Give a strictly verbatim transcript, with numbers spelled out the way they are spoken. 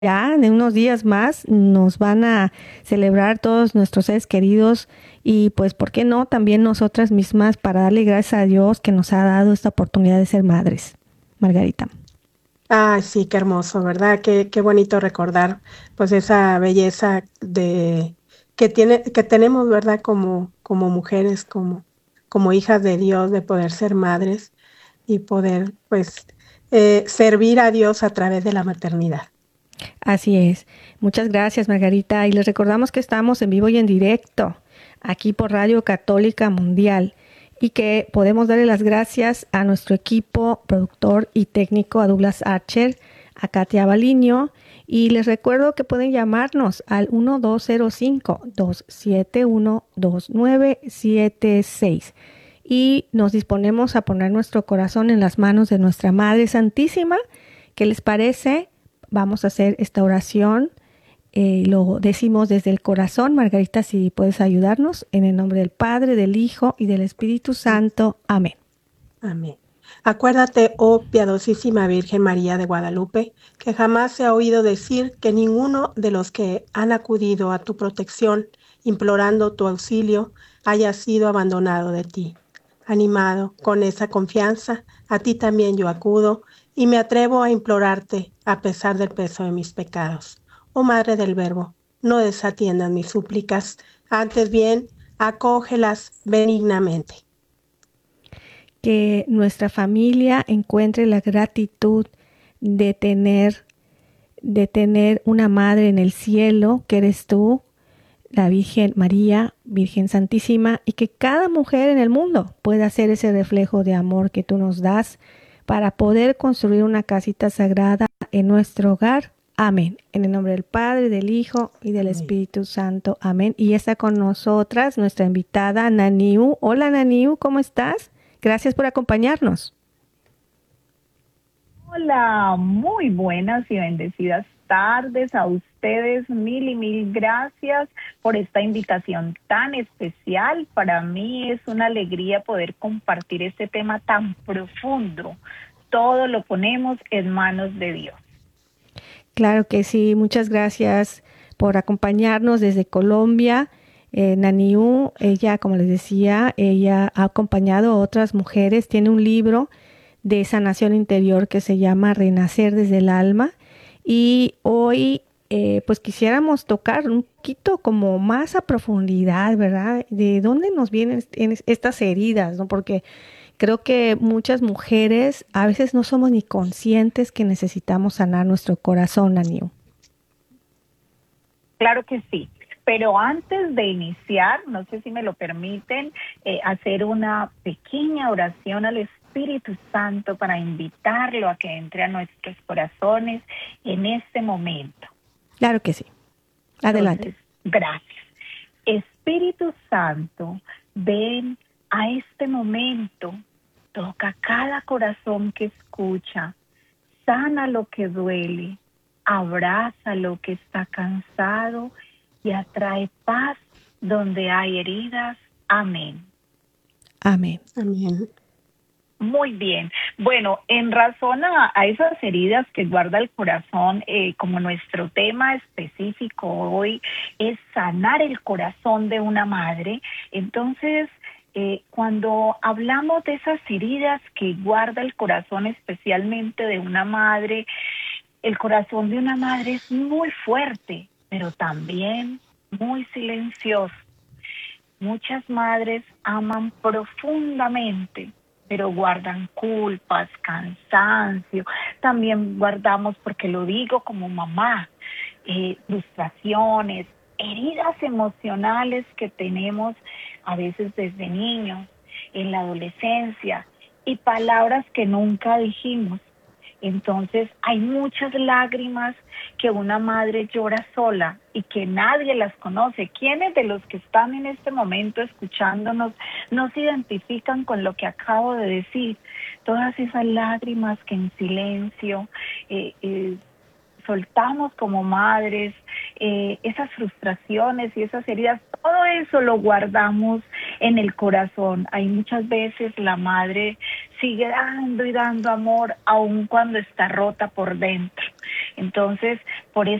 ya en unos días más nos van a celebrar todos nuestros seres queridos y pues, ¿por qué no? También nosotras mismas para darle gracias a Dios que nos ha dado esta oportunidad de ser madres. Margarita. Ay, sí, qué hermoso, ¿verdad? Qué, qué bonito recordar, pues, esa belleza de que tiene, que tenemos, ¿verdad? Como, como mujeres, como, como hijas de Dios, de poder ser madres y poder, pues, eh, servir a Dios a través de la maternidad. Así es. Muchas gracias, Margarita. Y les recordamos que estamos en vivo y en directo aquí por Radio Católica Mundial y que podemos darle las gracias a nuestro equipo productor y técnico, a Douglas Archer, a Katia Baliño. Y les recuerdo que pueden llamarnos al uno dos cero cinco, dos siete uno, dos nueve siete seis. Y nos disponemos a poner nuestro corazón en las manos de nuestra Madre Santísima. ¿Qué les parece? Vamos a hacer esta oración, eh, lo decimos desde el corazón. Margarita, si puedes ayudarnos, en el nombre del Padre, del Hijo y del Espíritu Santo. Amén. Amén. Acuérdate, oh piadosísima Virgen María de Guadalupe, que jamás se ha oído decir que ninguno de los que han acudido a tu protección, implorando tu auxilio, haya sido abandonado de ti. Animado con esa confianza, a ti también yo acudo y me atrevo a implorarte a pesar del peso de mis pecados. Oh Madre del Verbo, no desatiendas mis súplicas, antes bien, acógelas benignamente. Que nuestra familia encuentre la gratitud de tener, de tener una madre en el cielo, que eres tú, la Virgen María, Virgen Santísima, y que cada mujer en el mundo pueda ser ese reflejo de amor que tú nos das para poder construir una casita sagrada en nuestro hogar. Amén. En el nombre del Padre, del Hijo y del Amén. Espíritu Santo. Amén. Y está con nosotras nuestra invitada Naniu. Hola Naniu, ¿cómo estás? Gracias por acompañarnos. Hola, muy buenas y bendecidas tardes a ustedes. Mil y mil gracias por esta invitación tan especial. Para mí es una alegría poder compartir este tema tan profundo. Todo lo ponemos en manos de Dios. Claro que sí, muchas gracias por acompañarnos desde Colombia. Eh, Naniu, ella, como les decía, ella ha acompañado a otras mujeres, tiene un libro de sanación interior que se llama Renacer desde el alma. Y hoy, eh, pues quisiéramos tocar un poquito como más a profundidad, ¿verdad? De dónde nos vienen est- estas heridas, ¿no? Porque creo que muchas mujeres a veces no somos ni conscientes que necesitamos sanar nuestro corazón, Aniu. Claro que sí. Pero antes de iniciar, no sé si me lo permiten, eh, hacer una pequeña oración al Espíritu Santo para invitarlo a que entre a nuestros corazones en este momento. Claro que sí. Adelante. Entonces, gracias. Espíritu Santo, ven a este momento, toca cada corazón que escucha, sana lo que duele, abraza lo que está cansado y atrae paz donde hay heridas. Amén. Amén. Amén. Muy bien. Bueno, en razón a, a esas heridas que guarda el corazón, eh, como nuestro tema específico hoy es sanar el corazón de una madre, entonces eh, cuando hablamos de esas heridas que guarda el corazón especialmente de una madre, el corazón de una madre es muy fuerte, pero también muy silencioso. Muchas madres aman profundamente, pero guardan culpas, cansancio. También guardamos, porque lo digo como mamá, eh, frustraciones, heridas emocionales que tenemos a veces desde niños, en la adolescencia, y palabras que nunca dijimos. Entonces hay muchas lágrimas que una madre llora sola y que nadie las conoce. ¿Quiénes de los que están en este momento escuchándonos no se identifican con lo que acabo de decir? Todas esas lágrimas que en silencio eh, eh, soltamos como madres, eh, esas frustraciones y esas heridas, todo eso lo guardamos en el corazón. Hay muchas veces la madre sigue dando y dando amor aun cuando está rota por dentro. Entonces, por